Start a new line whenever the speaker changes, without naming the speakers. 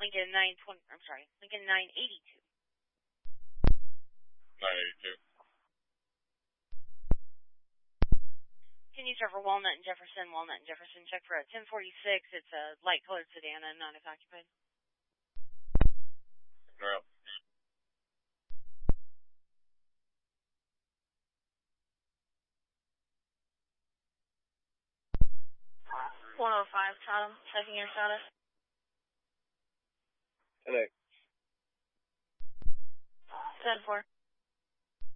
Lincoln 920, I'm sorry, Lincoln 982.
982.
Can you serve for Walnut and Jefferson? Walnut and Jefferson, check for a 1046. It's a light-colored sedan and non-occupied.
No.
105, Totem, checking your status.
10-8.
10-4.